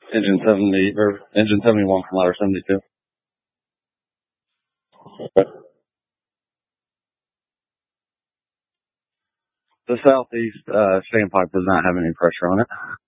Engine 70 or engine 71 from ladder 72. The southeast standpipe does not have any pressure on it.